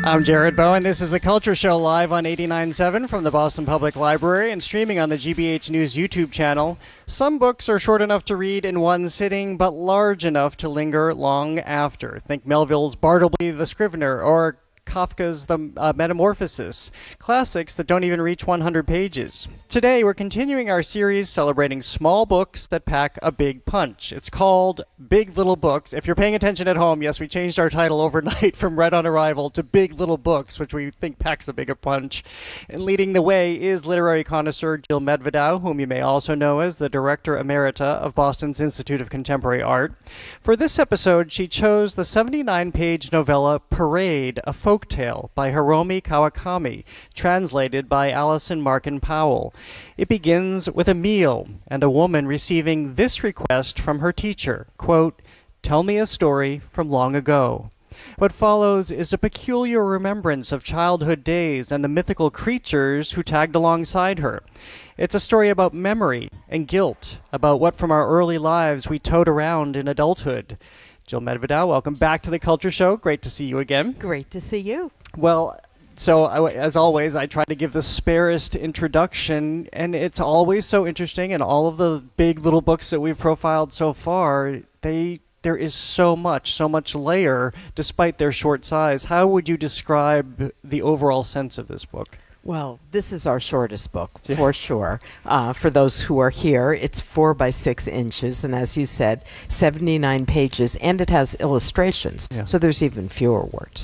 I'm Jared Bowen. This is The Culture Show live on 89.7 from the Boston Public Library and streaming on the GBH News YouTube channel. Some books are short enough to read in one sitting, but large enough to linger long after. Think Melville's Bartleby the Scrivener or Kafka's The Metamorphosis, classics that don't even reach 100 pages. Today, we're continuing our series celebrating small books that pack a big punch. It's called Big Little Books. If you're paying attention at home, yes, we changed our title overnight from Read on Arrival to Big Little Books, which we think packs a bigger punch. And leading the way is literary connoisseur Jill Medvedow, whom you may also know as the Director Emerita of Boston's Institute of Contemporary Art. For this episode, she chose the 79-page novella Parade, a Folktale by Hiromi Kawakami, translated by Allison Markin Powell. It begins with a meal and a woman receiving this request from her teacher, quote, "Tell me a story from long ago." What follows is a peculiar remembrance of childhood days and the mythical creatures who tagged alongside her. It's a story about memory and guilt, about what from our early lives we towed around in adulthood. Jill Medvedow, welcome back to The Culture Show. Great to see you again. Great to see you. Well, as always, I try to give the sparest introduction, and it's always so interesting. And all of the big little books that we've profiled so far, there is so much layer, despite their short size. How would you describe the overall sense of this book? Well, this is our shortest book, for sure. For those who are here, it's 4 by 6 inches, and as you said, 79 pages, and it has illustrations, so there's even fewer words.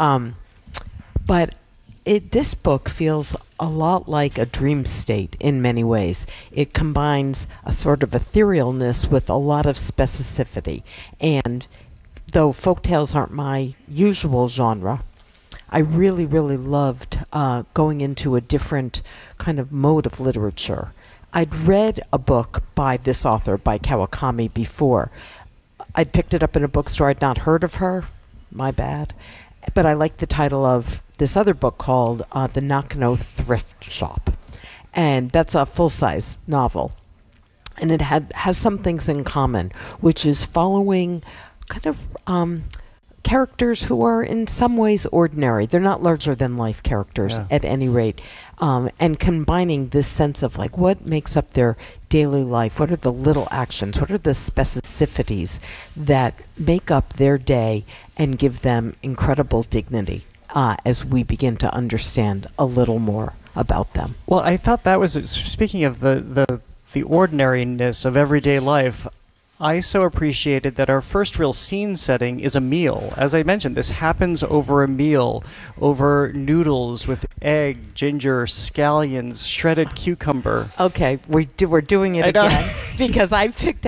But this book feels a lot like a dream state in many ways. It combines a sort of etherealness with a lot of specificity. And though folktales aren't my usual genre, I really, really loved going into a different kind of mode of literature. I'd read a book by this author, by Kawakami, before. I'd picked it up in a bookstore. I'd not heard of her. My bad. But I liked the title of this other book called The Nakano Thrift Shop. And that's a full-size novel. And it has some things in common, which is following kind of characters who are in some ways ordinary. They're not larger-than-life characters at any rate. And combining this sense of like what makes up their daily life, what are the little actions, what are the specificities that make up their day and give them incredible dignity as we begin to understand a little more about them. Well, I thought that was, speaking of the ordinariness of everyday life, I so appreciated that our first real scene setting is a meal. As I mentioned, this happens over a meal, over noodles with egg, ginger, scallions, shredded cucumber. Okay, we're doing it again because I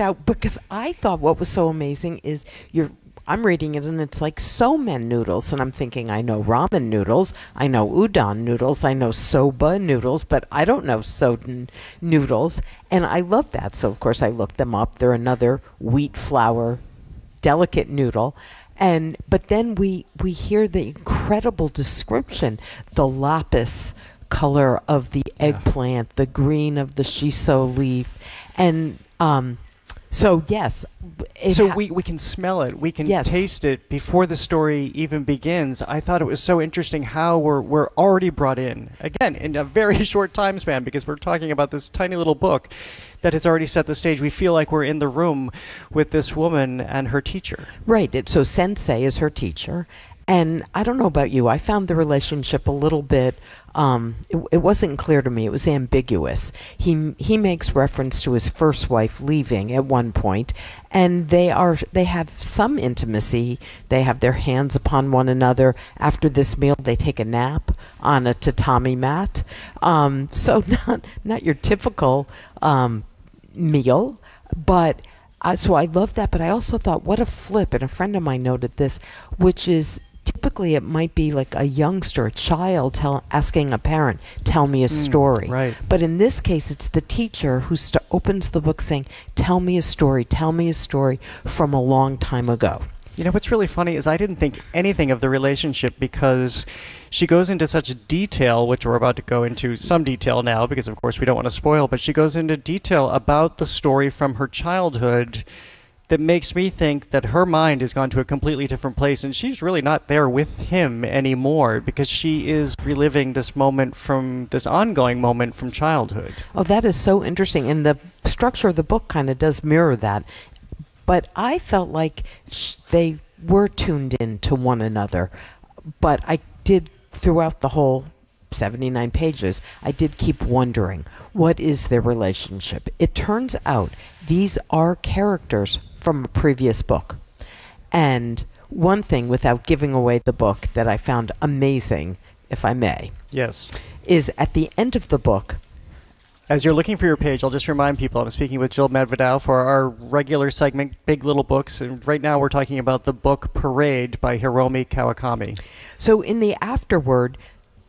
thought what was so amazing is I'm reading it and it's like so-men noodles, and I'm thinking I know ramen noodles, I know udon noodles, I know soba noodles, but I don't know soden noodles, and I love that. So of course I looked them up. They're another wheat flour delicate noodle, but then we hear the incredible description, the lapis color of the eggplant, the green of the shiso leaf, and so yes. We can smell it. We can taste it before the story even begins. I thought it was so interesting how we're already brought in, again, in a very short time span, because we're talking about this tiny little book that has already set the stage. We feel like we're in the room with this woman and her teacher. Right. So Sensei is her teacher. And I don't know about you, I found the relationship a little bit, it wasn't clear to me. It was ambiguous. He makes reference to his first wife leaving at one point, and they have some intimacy. They have their hands upon one another. After this meal, they take a nap on a tatami mat. So not your typical meal, but so I love that. But I also thought, what a flip, and a friend of mine noted this, which is typically it might be like a youngster, a child asking a parent, tell me a story. Right. But in this case, it's the teacher who opens the book saying, tell me a story from a long time ago. You know, what's really funny is I didn't think anything of the relationship because she goes into such detail, which we're about to go into some detail now because, of course, we don't want to spoil, but she goes into detail about the story from her childhood that makes me think that her mind has gone to a completely different place, and she's really not there with him anymore because she is reliving this ongoing moment from childhood. Oh, that is so interesting. And the structure of the book kind of does mirror that. But I felt like they were tuned in to one another. But I did, throughout the whole 79 pages, I did keep wondering, what is their relationship? It turns out these are characters from a previous book. And one thing, without giving away the book, that I found amazing, if I may, yes, is at the end of the book. As you're looking for your page, I'll just remind people I'm speaking with Jill Medvedow for our regular segment, Big Little Books, and right now we're talking about the book Parade by Hiromi Kawakami. So in the afterword,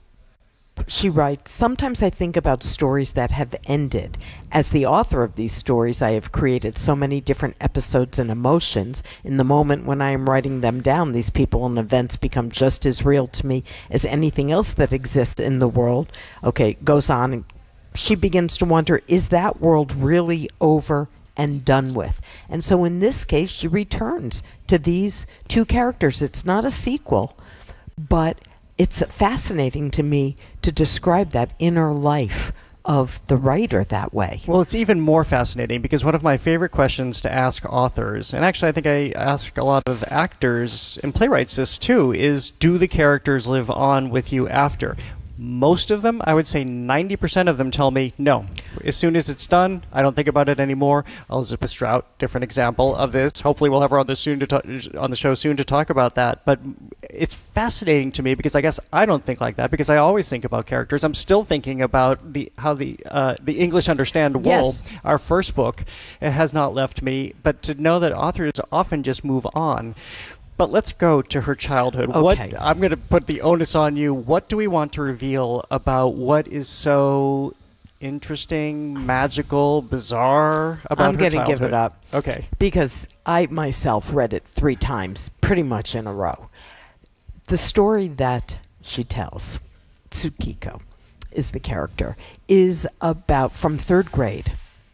she writes, sometimes I think about stories that have ended. As the author of these stories, I have created so many different episodes and emotions. In the moment when I am writing them down, these people and events become just as real to me as anything else that exists in the world. Okay, goes on, and she begins to wonder, is that world really over and done with? And so in this case, she returns to these two characters. It's not a sequel, but it's fascinating to me to describe that inner life of the writer that way. Well, it's even more fascinating because one of my favorite questions to ask authors, and actually I think I ask a lot of actors and playwrights this too, is do the characters live on with you after? Most of them, I would say 90% of them tell me no. As soon as it's done, I don't think about it anymore. Elizabeth Strout, different example of this. Hopefully we'll have her on the show soon to talk about that. But it's fascinating to me because I guess I don't think like that because I always think about characters. I'm still thinking about how the English Understand Wool, yes, our first book, it has not left me. But to know that authors often just move on. But let's go to her childhood. Okay. I'm going to put the onus on you. What do we want to reveal about what is so interesting, magical, bizarre about her childhood? I'm going to give it up. Okay. Because I myself read it 3 times, pretty much in a row. The story that she tells, Tsukiko is the character, is about from 3rd grade.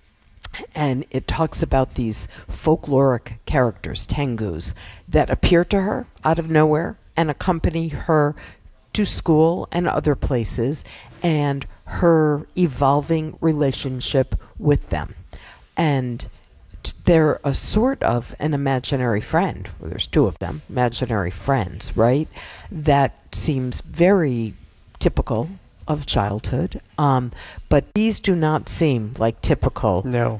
And it talks about these folkloric characters, Tengus, that appear to her out of nowhere and accompany her to school and other places, and her evolving relationship with them. And they're a sort of an imaginary friend. Well, there's 2 of them, imaginary friends, right? That seems very typical of childhood, but these do not seem like typical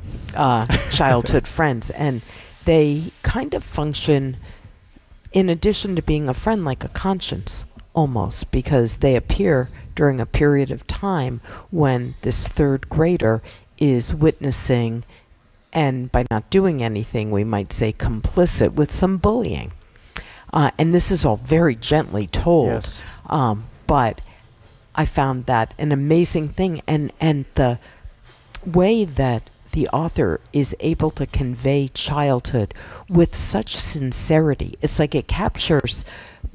childhood friends, and they kind of function, in addition to being a friend, like a conscience almost, because they appear during a period of time when this 3rd grader is witnessing, and by not doing anything, we might say complicit with some bullying, and this is all very gently told. Yes. But I found that an amazing thing, and the way that the author is able to convey childhood with such sincerity. It's like it captures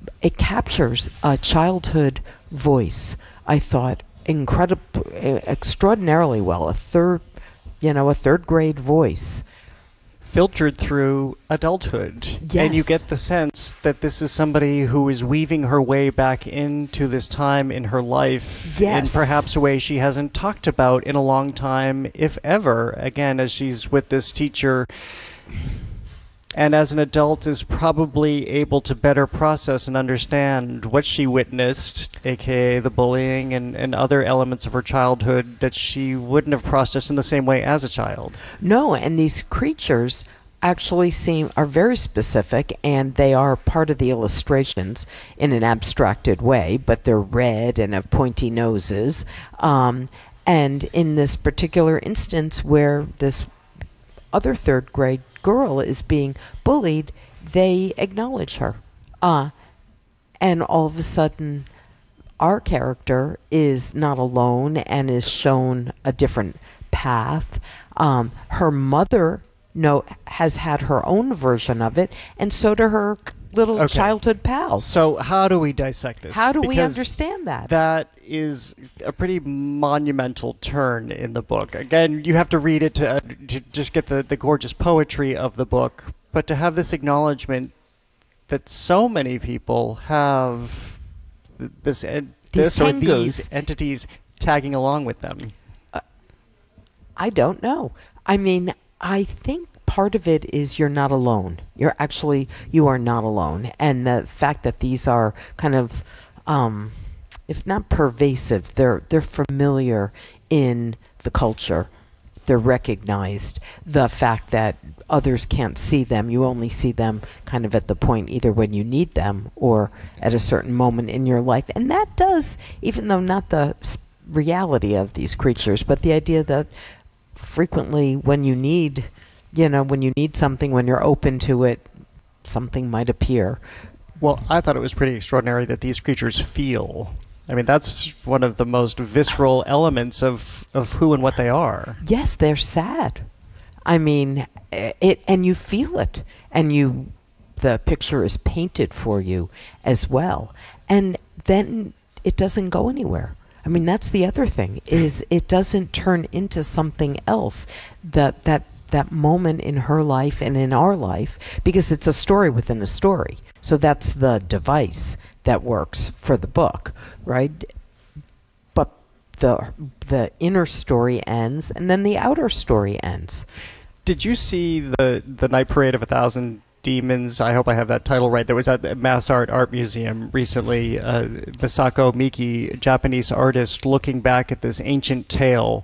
a childhood voice, I thought, extraordinarily well. A third grade voice. Filtered through adulthood. Yes. And you get the sense that this is somebody who is weaving her way back into this time in her life in perhaps a way she hasn't talked about in a long time, if ever. Again, as she's with this teacher, and as an adult is probably able to better process and understand what she witnessed, aka the bullying and other elements of her childhood that she wouldn't have processed in the same way as a child. No, and these creatures actually are very specific, and they are part of the illustrations in an abstracted way, but they're red and have pointy noses. And in this particular instance where this other 3rd grade girl is being bullied, they acknowledge her. And all of a sudden, our character is not alone and is shown a different path. Her mother has had her own version of it, and so do her little childhood pals. So how do we dissect this? How do we understand that? That is a pretty monumental turn in the book. Again, you have to read it to just get the gorgeous poetry of the book. but to have this acknowledgement that so many people have this or these entities tagging along with them. I don't know. I mean, I think part of it is you're not alone. You are not alone. And the fact that these are kind of, if not pervasive, they're familiar in the culture. They're recognized. The fact that others can't see them, you only see them kind of at the point either when you need them or at a certain moment in your life. And that does, even though not the reality of these creatures, but the idea that frequently when you need something, when you're open to it, something might appear. Well, I thought it was pretty extraordinary that these creatures feel. I mean, that's one of the most visceral elements of who and what they are. Yes, they're sad. I mean, and you feel it, and the picture is painted for you as well. And then it doesn't go anywhere. I mean, that's the other thing, is it doesn't turn into something else. That moment in her life and in our life, because it's a story within a story. So that's the device that works for the book, right? But the inner story ends, and then the outer story ends. Did you see the Night Parade of 1,000 Demons? I hope I have that title right. That was at MassArt Art Museum recently. Misako Miki, Japanese artist, looking back at this ancient tale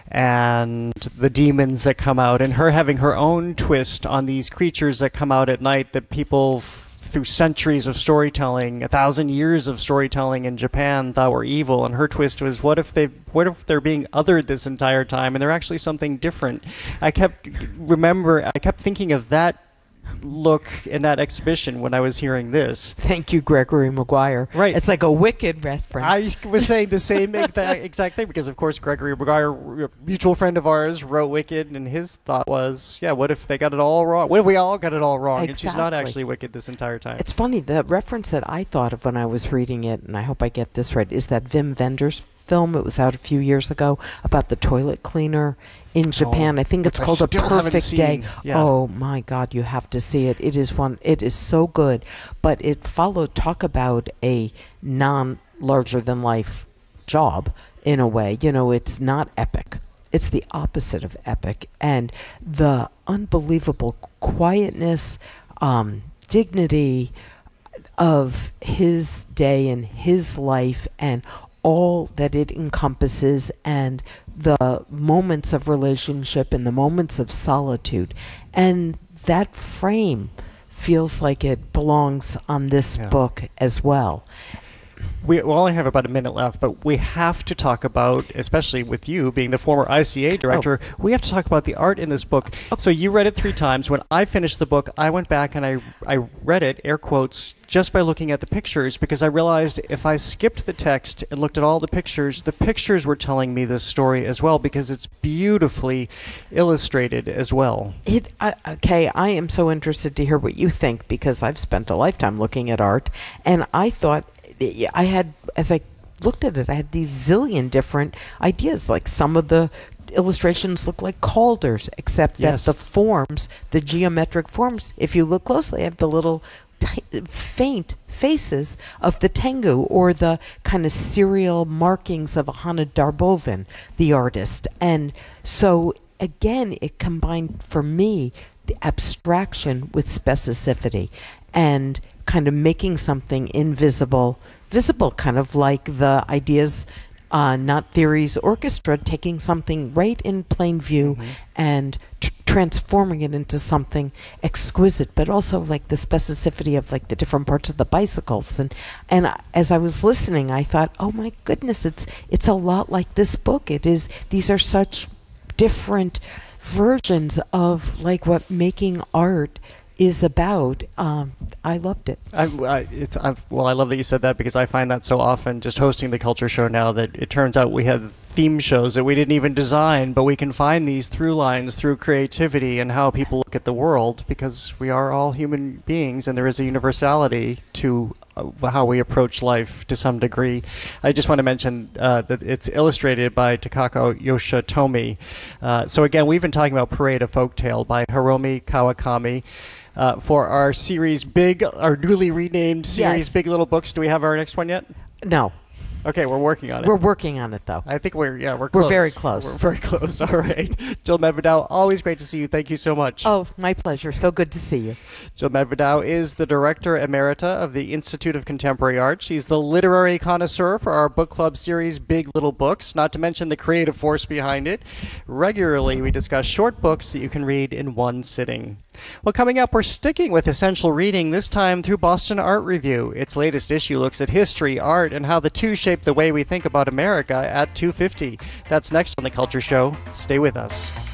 and the demons that come out, and her having her own twist on these creatures that come out at night that people through centuries of storytelling, 1,000 years of storytelling in Japan, thought were evil, and her twist was, what if they're being othered this entire time and they're actually something different? I kept thinking of that look in that exhibition when I was hearing this. Thank you, Gregory Maguire. Right. It's like a Wicked reference. I was saying the same exact thing because, of course, Gregory Maguire, a mutual friend of ours, wrote Wicked, and his thought was, yeah, what if they got it all wrong? What if we all got it all wrong? Exactly. And she's not actually wicked this entire time. It's funny, the reference that I thought of when I was reading it, and I hope I get this right, is that Wim Wenders film. It was out a few years ago about the toilet cleaner in Japan. I think it's called A Perfect Day. Yeah. Oh my God, you have to see it. It is so good. But it followed talk about a non-larger than life job in a way. It's not epic. It's the opposite of epic. And the unbelievable quietness, dignity of his day and his life, and all that it encompasses, and the moments of relationship and the moments of solitude. And that frame feels like it belongs on this book as well. We only have about a minute left, but we have to talk about, especially with you being the former ICA director, we have to talk about the art in this book. So you read it 3 times. When I finished the book, I went back and I read it, air quotes, just by looking at the pictures, because I realized if I skipped the text and looked at all the pictures were telling me this story as well, because it's beautifully illustrated as well. Okay, I am so interested to hear what you think, because I've spent a lifetime looking at art, and I thought as I looked at it, I had these zillion different ideas. Like some of the illustrations look like caulders, except that the forms, the geometric forms, if you look closely, have the little faint faces of the Tengu, or the kind of serial markings of Hanna Darboven, the artist. And so again, it combined for me the abstraction with specificity, and kind of making something invisible visible, kind of like the ideas, Not Theories Orchestra, taking something right in plain view and transforming it into something exquisite, but also like the specificity of like the different parts of the bicycles. And as I was listening, I thought, oh my goodness, it's a lot like this book. These are such different versions of like what making art is about. I loved it. I love that you said that, because I find that so often just hosting the Culture Show now, that it turns out we have theme shows that we didn't even design, but we can find these through lines through creativity and how people look at the world, because we are all human beings and there is a universality to how we approach life to some degree. I just want to mention that it's illustrated by Takako Yoshitomi. So again, we've been talking about Parade of Folktale by Hiromi Kawakami. For our series our newly renamed series, Yes. Big Little Books. Do we have our next one yet? No. Okay, we're working on it. We're working on it, though. I think we're close. We're very close. We're very close. All right. Jill Medvedow, always great to see you. Thank you so much. Oh, my pleasure. So good to see you. Jill Medvedow is the Director Emerita of the Institute of Contemporary Art. She's the literary connoisseur for our book club series, Big Little Books, not to mention the creative force behind it. Regularly, we discuss short books that you can read in one sitting. Well, coming up, we're sticking with essential reading, this time through Boston Art Review. Its latest issue looks at history, art, and how the two shape the way we think about America at 2:50. That's next on The Culture Show. Stay with us.